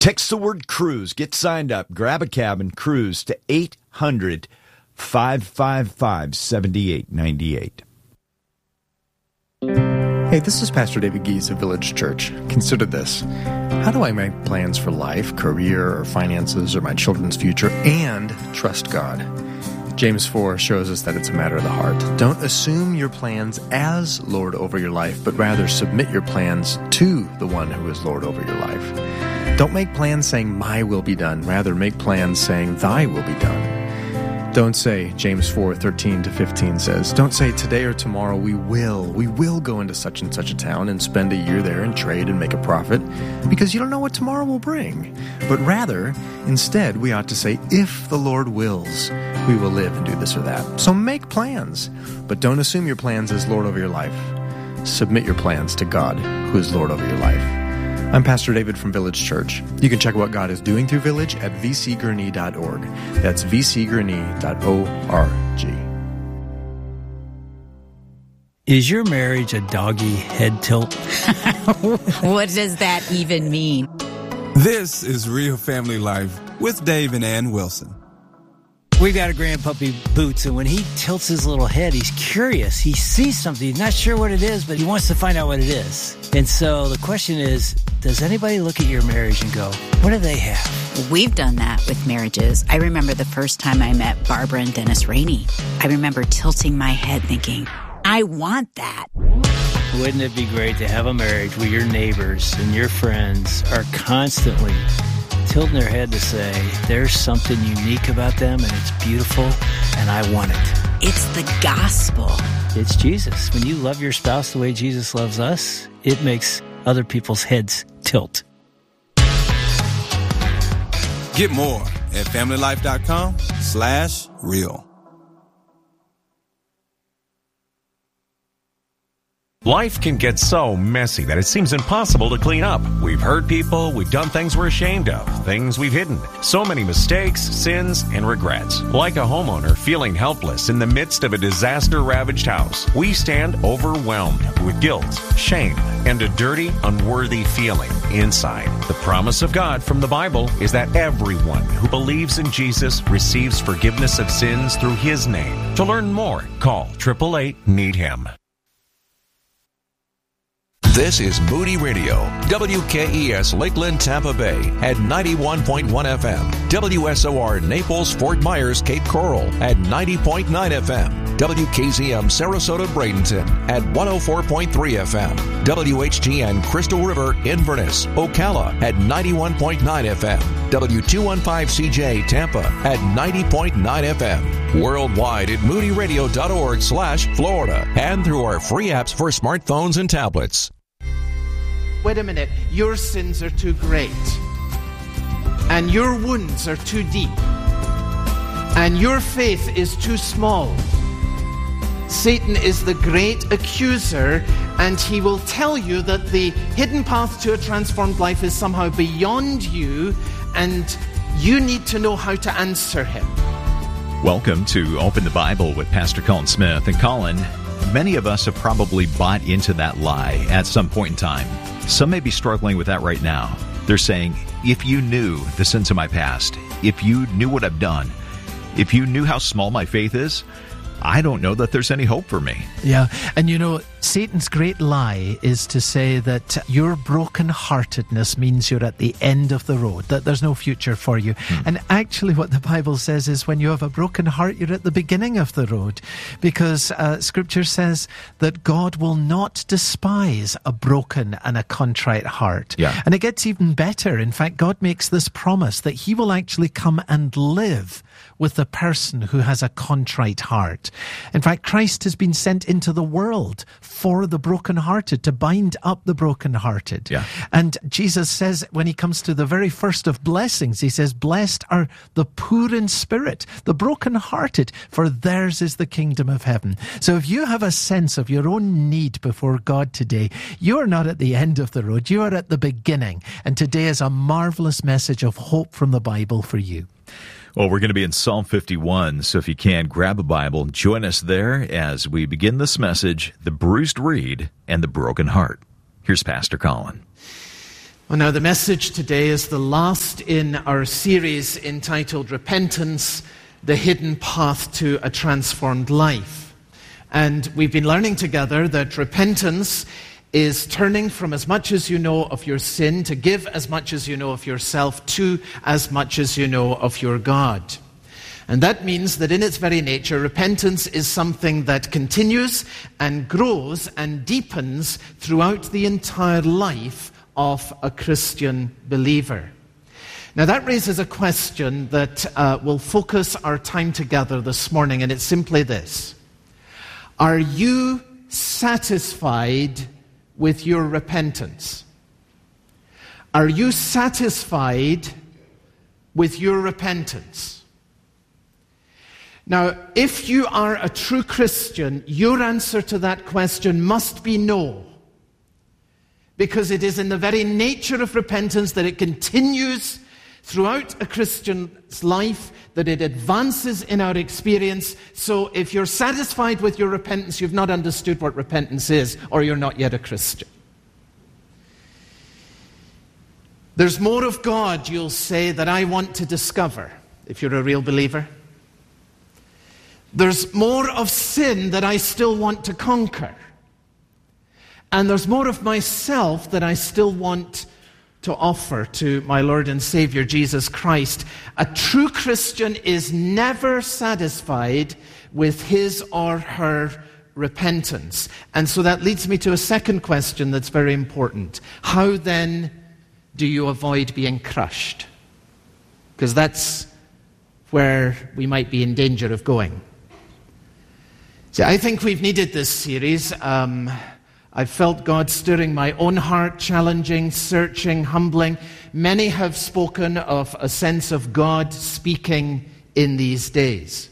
Text the word cruise. Get signed up. Grab a cab and cruise to 800-555-7898. Hey, this is Pastor David Gies of Village Church. Consider this. How do I make plans for life, career, or finances, or my children's future, and trust God? James 4 shows us that it's a matter of the heart. Don't assume your plans as Lord over your life, but rather submit your plans to the one who is Lord over your life. Don't make plans saying, my will be done. Rather, make plans saying, thy will be done. Don't say, James 4:13-15 says, don't say today or tomorrow we will go into such and such a town and spend a year there and trade and make a profit, because you don't know what tomorrow will bring. But rather, instead, we ought to say, if the Lord wills, we will live and do this or that. So make plans, but don't assume your plans as Lord over your life. Submit your plans to God, who is Lord over your life. I'm Pastor David from Village Church. You can check what God is doing through Village at vcgurney.org. That's vcgurney.org. Is your marriage a doggy head tilt? What does that even mean? This is Real Family Life with Dave and Ann Wilson. We've got a grandpuppy, Boots, and when he tilts his little head, he's curious. He sees something. He's not sure what it is, but he wants to find out what it is. And so the question is, does anybody look at your marriage and go, what do they have? We've done that with marriages. I remember the first time I met Barbara and Dennis Rainey. I remember tilting my head thinking, I want that. Wouldn't it be great to have a marriage where your neighbors and your friends are constantly tilting their head to say, there's something unique about them and it's beautiful and I want it. It's the gospel. It's Jesus. When you love your spouse the way Jesus loves us, it makes other people's heads tilt. Get more at familylife.com/real. Life can get so messy that it seems impossible to clean up. We've hurt people, we've done things we're ashamed of, things we've hidden. So many mistakes, sins, and regrets. Like a homeowner feeling helpless in the midst of a disaster-ravaged house, we stand overwhelmed with guilt, shame, and a dirty, unworthy feeling inside. The promise of God from the Bible is that everyone who believes in Jesus receives forgiveness of sins through His name. To learn more, call 888-NEED-HIM. This is Moody Radio, WKES Lakeland, Tampa Bay at 91.1 FM, WSOR Naples, Fort Myers, Cape Coral at 90.9 FM, WKZM Sarasota, Bradenton at 104.3 FM, WHTN Crystal River, Inverness, Ocala at 91.9 FM, W215CJ Tampa at 90.9 FM, worldwide at moodyradio.org/Florida, and through our free apps for smartphones and tablets. Wait a minute, your sins are too great, and your wounds are too deep, and your faith is too small. Satan is the great accuser, and he will tell you that the hidden path to a transformed life is somehow beyond you, and you need to know how to answer him. Welcome to Open the Bible with Pastor Colin Smith. And Colin, many of us have probably bought into that lie at some point in time. Some may be struggling with that right now. They're saying, if you knew the sins of my past, if you knew what I've done, if you knew how small my faith is, I don't know that there's any hope for me. Yeah, and you know, Satan's great lie is to say that your brokenheartedness means you're at the end of the road, that there's no future for you. And actually what the Bible says is when you have a broken heart, you're at the beginning of the road, because Scripture says that God will not despise a broken and a contrite heart. Yeah. And it gets even better. In fact, God makes this promise that He will actually come and live with the person who has a contrite heart. In fact, Christ has been sent into the world for the brokenhearted, to bind up the brokenhearted. Yeah. And Jesus says, when He comes to the very first of blessings, He says, blessed are the poor in spirit, the brokenhearted, for theirs is the kingdom of heaven. So if you have a sense of your own need before God today, you are not at the end of the road, you are at the beginning. And today is a marvelous message of hope from the Bible for you. Well, we're going to be in Psalm 51, so if you can, grab a Bible, join us there as we begin this message, The Bruised Reed and the Broken Heart. Here's Pastor Colin. Well, now the message today is the last in our series entitled Repentance, the Hidden Path to a Transformed Life. And we've been learning together that repentance is turning from as much as you know of your sin to give as much as you know of yourself to as much as you know of your God. And that means that in its very nature, repentance is something that continues and grows and deepens throughout the entire life of a Christian believer. Now that raises a question that will focus our time together this morning, and it's simply this. Are you satisfied with your repentance? Are you satisfied with your repentance? Now, if you are a true Christian, your answer to that question must be no. Because it is in the very nature of repentance that it continues throughout a Christian's life, that it advances in our experience. So if you're satisfied with your repentance, you've not understood what repentance is, or you're not yet a Christian. There's more of God, you'll say, that I want to discover, if you're a real believer. There's more of sin that I still want to conquer. And there's more of myself that I still want to offer to my Lord and Savior, Jesus Christ. A true Christian is never satisfied with his or her repentance. And so that leads me to a second question that's very important. How then do you avoid being crushed? Because that's where we might be in danger of going. See, I think we've needed this series. I've felt God stirring my own heart, challenging, searching, humbling. Many have spoken of a sense of God speaking in these days.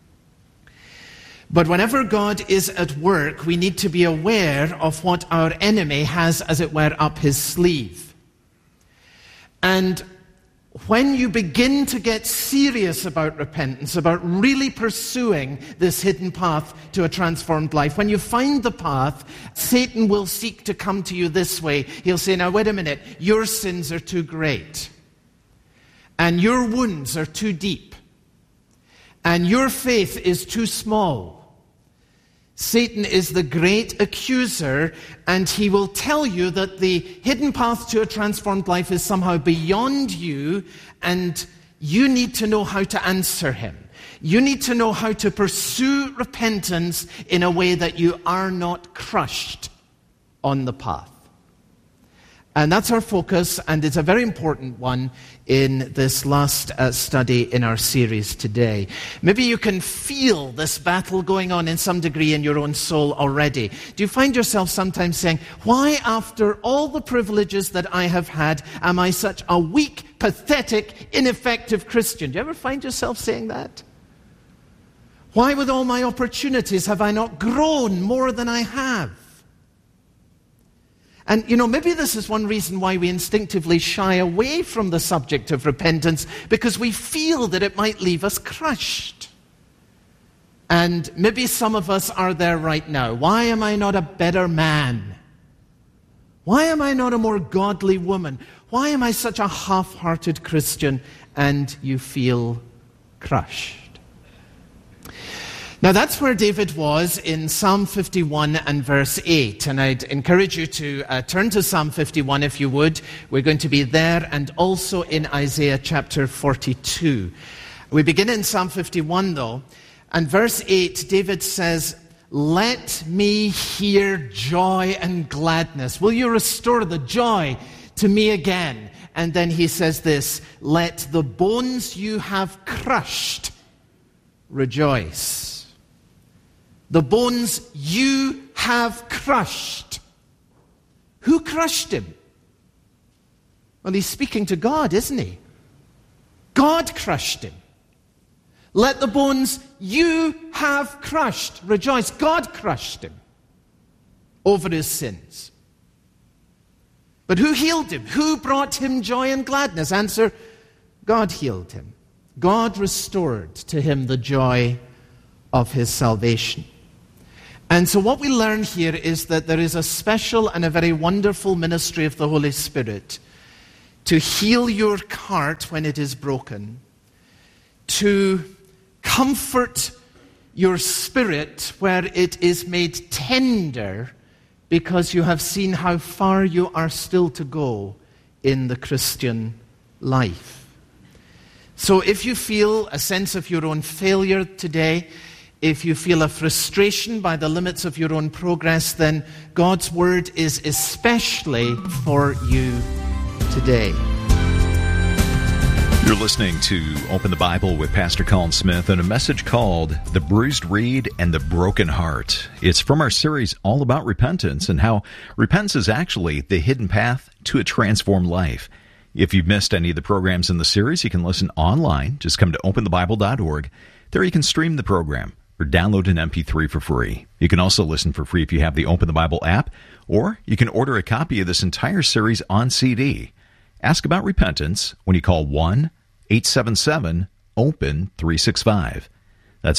But whenever God is at work, we need to be aware of what our enemy has, as it were, up his sleeve. And when you begin to get serious about repentance, about really pursuing this hidden path to a transformed life, when you find the path, Satan will seek to come to you this way. He'll say, now wait a minute, your sins are too great, and your wounds are too deep, and your faith is too small. Satan is the great accuser, and he will tell you that the hidden path to a transformed life is somehow beyond you, and you need to know how to answer him. You need to know how to pursue repentance in a way that you are not crushed on the path. And that's our focus, and it's a very important one in this last study in our series today. Maybe you can feel this battle going on in some degree in your own soul already. Do you find yourself sometimes saying, why after all the privileges that I have had, am I such a weak, pathetic, ineffective Christian? Do you ever find yourself saying that? Why with all my opportunities have I not grown more than I have? And, maybe this is one reason why we instinctively shy away from the subject of repentance, because we feel that it might leave us crushed. And maybe some of us are there right now. Why am I not a better man? Why am I not a more godly woman? Why am I such a half-hearted Christian? And you feel crushed. Now that's where David was in Psalm 51 and verse 8. And I'd encourage you to turn to Psalm 51 if you would. We're going to be there, and also in Isaiah chapter 42. We begin in Psalm 51 though. And verse 8, David says, let me hear joy and gladness. Will you restore the joy to me again? And then he says this, let the bones you have crushed rejoice. The bones you have crushed. Who crushed him? Well, he's speaking to God, isn't he? God crushed him. Let the bones you have crushed rejoice. God crushed him over his sins. But who healed him? Who brought him joy and gladness? Answer, God healed him. God restored to him the joy of his salvation. And so what we learn here is that there is a special and a very wonderful ministry of the Holy Spirit to heal your heart when it is broken, to comfort your spirit where it is made tender because you have seen how far you are still to go in the Christian life. So if you feel a sense of your own failure today, if you feel a frustration by the limits of your own progress, then God's Word is especially for you today. You're listening to Open the Bible with Pastor Colin Smith and a message called The Bruised Reed and the Broken Heart. It's from our series all about repentance and how repentance is actually the hidden path to a transformed life. If you've missed any of the programs in the series, you can listen online. Just come to openthebible.org. There you can stream the program or download an MP3 for free. You can also listen for free if you have the Open the Bible app, or you can order a copy of this entire series on CD. Ask about repentance when you call 1-877-OPEN-365. That's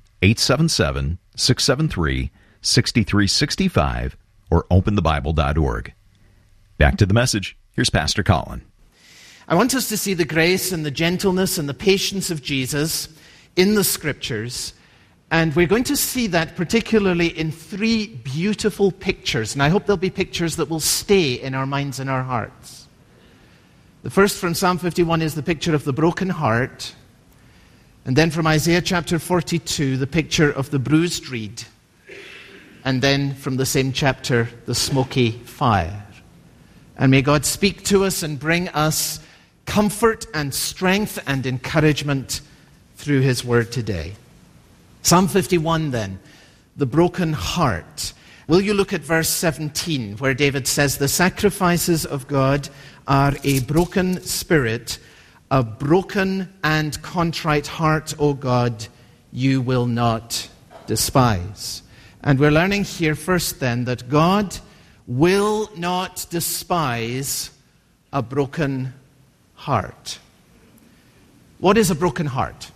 1-877-673-6365 or openthebible.org. Back to the message. Here's Pastor Colin. I want us to see the grace and the gentleness and the patience of Jesus in the Scriptures. And we're going to see that particularly in three beautiful pictures. And I hope they'll be pictures that will stay in our minds and our hearts. The first from Psalm 51 is the picture of the broken heart. And then from Isaiah chapter 42, the picture of the bruised reed. And then from the same chapter, the smoky fire. And may God speak to us and bring us comfort and strength and encouragement through His Word today. Psalm 51 then, the broken heart. Will you look at verse 17 where David says, "The sacrifices of God are a broken spirit, a broken and contrite heart, O God, you will not despise." And we're learning here first then that God will not despise a broken heart. What is a broken heart?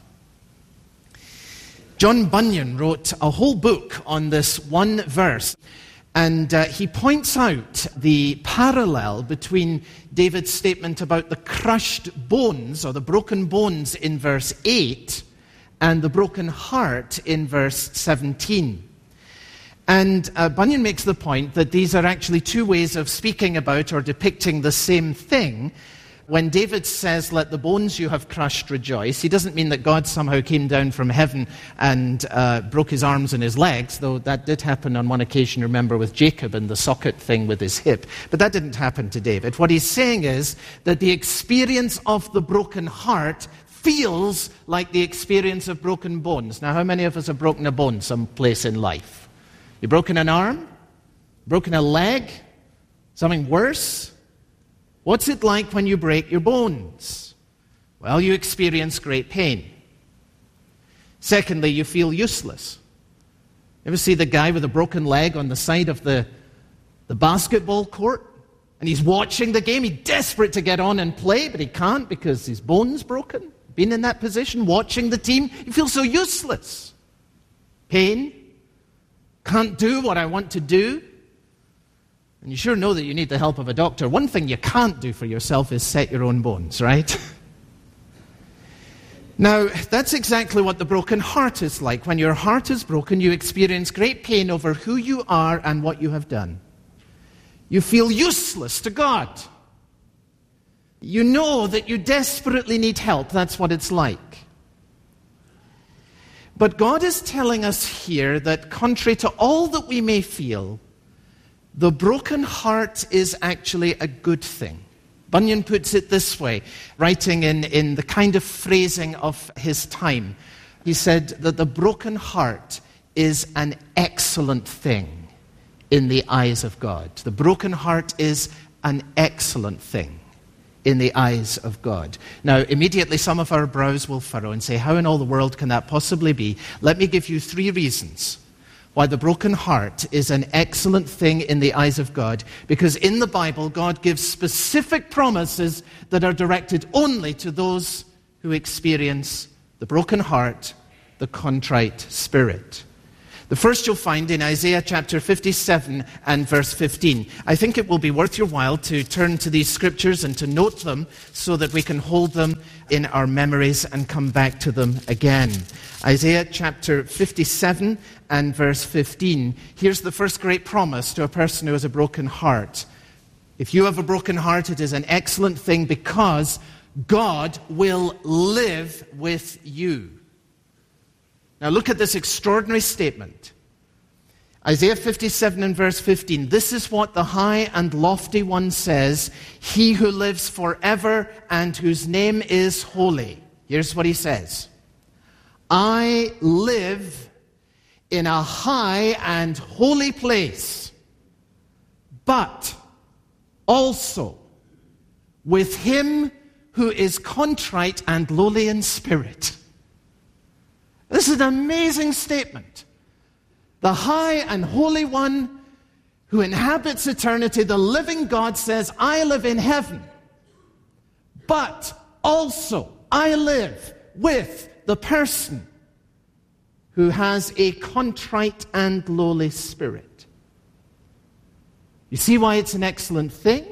John Bunyan wrote a whole book on this one verse, and he points out the parallel between David's statement about the crushed bones, or the broken bones in verse 8, and the broken heart in verse 17. And Bunyan makes the point that these are actually two ways of speaking about or depicting the same thing. When David says, "Let the bones you have crushed rejoice," he doesn't mean that God somehow came down from heaven and broke his arms and his legs, though that did happen on one occasion, remember, with Jacob and the socket thing with his hip. But that didn't happen to David. What he's saying is that the experience of the broken heart feels like the experience of broken bones. Now, how many of us have broken a bone someplace in life? You've broken an arm? Broken a leg? Something worse? What's it like when you break your bones? Well, you experience great pain. Secondly, you feel useless. You ever see the guy with a broken leg on the side of the basketball court? And he's watching the game. He's desperate to get on and play, but he can't because his bone's broken. Been in that position, watching the team. You feel so useless. Pain. Can't do what I want to do. And you sure know that you need the help of a doctor. One thing you can't do for yourself is set your own bones, right? Now, that's exactly what the broken heart is like. When your heart is broken, you experience great pain over who you are and what you have done. You feel useless to God. You know that you desperately need help. That's what it's like. But God is telling us here that contrary to all that we may feel, the broken heart is actually a good thing. Bunyan puts it this way, writing in the kind of phrasing of his time. He said that the broken heart is an excellent thing in the eyes of God. The broken heart is an excellent thing in the eyes of God. Now, immediately some of our brows will furrow and say, how in all the world can that possibly be? Let me give you three reasons why the broken heart is an excellent thing in the eyes of God. Because in the Bible, God gives specific promises that are directed only to those who experience the broken heart, the contrite spirit. The first you'll find in Isaiah chapter 57 and verse 15. I think it will be worth your while to turn to these scriptures and to note them so that we can hold them in our memories and come back to them again. Isaiah chapter 57 and verse 15. Here's the first great promise to a person who has a broken heart. If you have a broken heart, it is an excellent thing because God will live with you. Now look at this extraordinary statement. Isaiah 57 and verse 15. This is what the high and lofty one says, he who lives forever and whose name is holy. Here's what he says. I live in a high and holy place, but also with him who is contrite and lowly in spirit. This is an amazing statement. The high and holy one who inhabits eternity, the living God, says, I live in heaven, but also I live with the person who has a contrite and lowly spirit. You see why it's an excellent thing?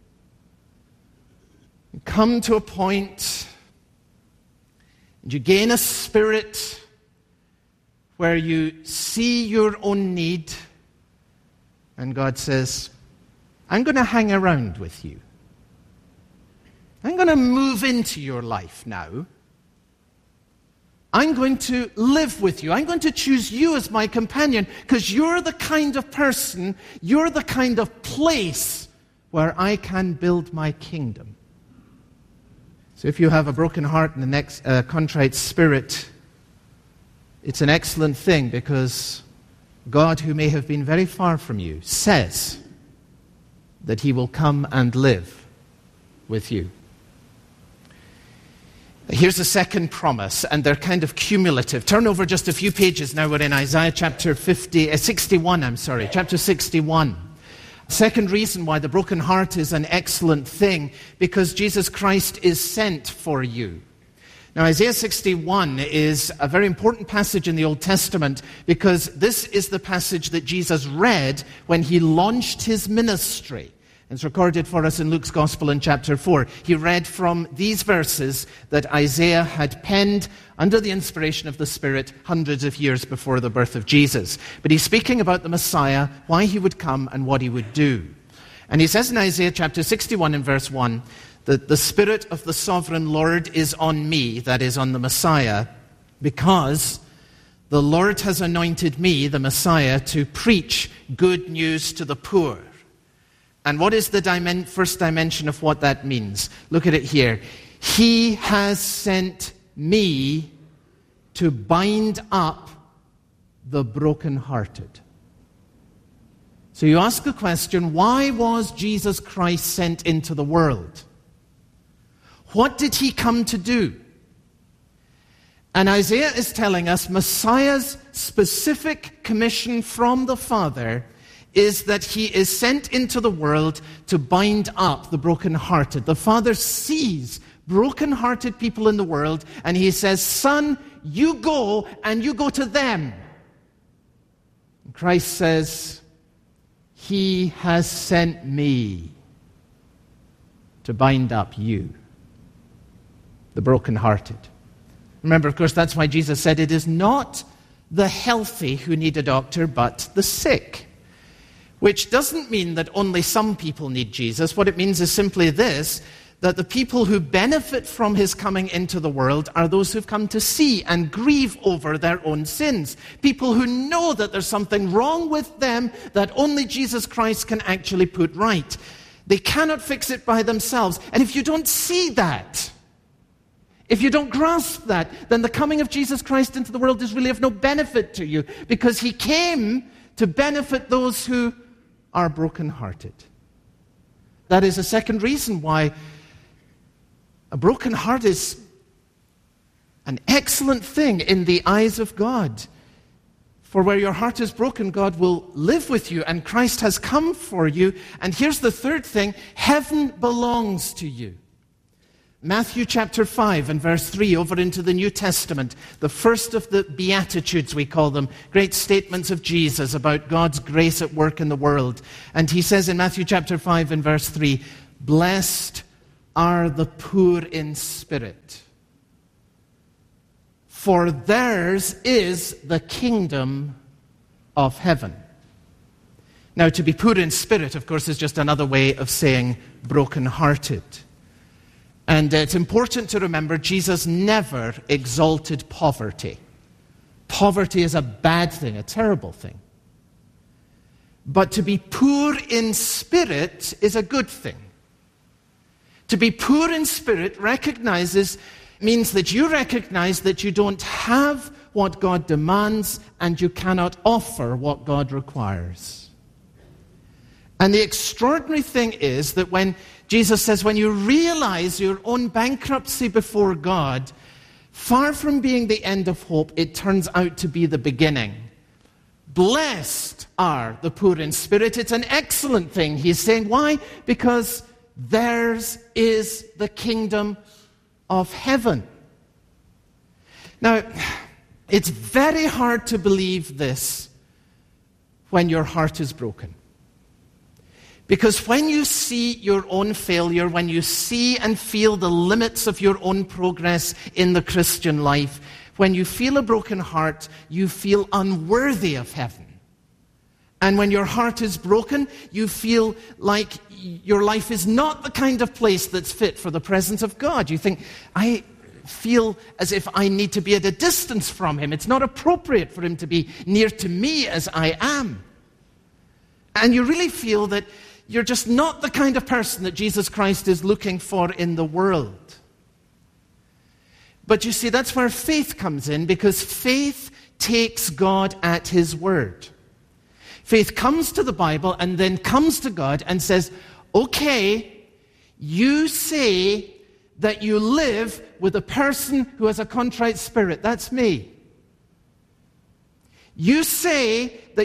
You come to a point and you gain a spirit where you see your own need, and God says, I'm going to hang around with you. I'm going to move into your life now. I'm going to live with you. I'm going to choose you as my companion because you're the kind of person, you're the kind of place where I can build my kingdom. So if you have a broken heart and a contrite spirit, it's an excellent thing because God, who may have been very far from you, says that he will come and live with you. Here's the second promise, and they're kind of cumulative. Turn over just a few pages now. We're in Isaiah chapter 61. Chapter 61. Second reason why the broken heart is an excellent thing, because Jesus Christ is sent for you. Now, Isaiah 61 is a very important passage in the Old Testament because this is the passage that Jesus read when he launched his ministry. It's recorded for us in Luke's Gospel in chapter 4. He read from these verses that Isaiah had penned under the inspiration of the Spirit hundreds of years before the birth of Jesus. But he's speaking about the Messiah, why he would come and what he would do. And he says in Isaiah chapter 61 and verse 1, that the Spirit of the Sovereign Lord is on me, that is, on the Messiah, because the Lord has anointed me, the Messiah, to preach good news to the poor. And what is the first dimension of what that means? Look at it here. He has sent me to bind up the brokenhearted. So you ask the question, why was Jesus Christ sent into the world? What did he come to do? And Isaiah is telling us Messiah's specific commission from the Father is that he is sent into the world to bind up the brokenhearted. The Father sees brokenhearted people in the world and he says, Son, you go and you go to them. And Christ says, he has sent me to bind up you, the brokenhearted. Remember, of course, that's why Jesus said it is not the healthy who need a doctor, but the sick. Which doesn't mean that only some people need Jesus. What it means is simply this, that the people who benefit from his coming into the world are those who've come to see and grieve over their own sins. People who know that there's something wrong with them that only Jesus Christ can actually put right. They cannot fix it by themselves. And if you don't see that, if you don't grasp that, then the coming of Jesus Christ into the world is really of no benefit to you, because he came to benefit those who are brokenhearted. That is a second reason why a broken heart is an excellent thing in the eyes of God. For where your heart is broken, God will live with you, and Christ has come for you. And here's the third thing, heaven belongs to you. Matthew chapter 5 and verse 3 over into the New Testament, the first of the Beatitudes, we call them, great statements of Jesus about God's grace at work in the world. And he says in Matthew chapter 5 and verse 3, "Blessed are the poor in spirit, for theirs is the kingdom of heaven." Now, to be poor in spirit, of course, is just another way of saying broken-hearted. And it's important to remember Jesus never exalted poverty. Poverty is a bad thing, a terrible thing. But to be poor in spirit is a good thing. To be poor in spirit means that you recognize that you don't have what God demands and you cannot offer what God requires. And the extraordinary thing is that when Jesus says, when you realize your own bankruptcy before God, far from being the end of hope, it turns out to be the beginning. Blessed are the poor in spirit. It's an excellent thing. He's saying, why? Because theirs is the kingdom of heaven. Now, it's very hard to believe this when your heart is broken. Because when you see your own failure, when you see and feel the limits of your own progress in the Christian life, when you feel a broken heart, you feel unworthy of heaven. And when your heart is broken, you feel like your life is not the kind of place that's fit for the presence of God. You think, I feel as if I need to be at a distance from him. It's not appropriate for him to be near to me as I am. And you really feel that you're just not the kind of person that Jesus Christ is looking for in the world. But you see, that's where faith comes in, because faith takes God at his word. Faith comes to the Bible and then comes to God and says, okay, you say that you live with a person who has a contrite spirit. That's me. You say that